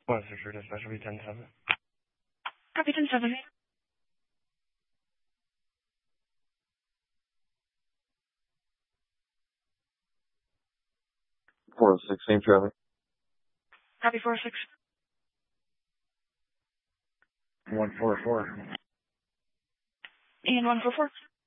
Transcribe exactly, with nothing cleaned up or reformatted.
one six for dispatch will be ten seven. Copy ten seven. four oh six, same traffic. Copy four oh six. one four four. And one four four.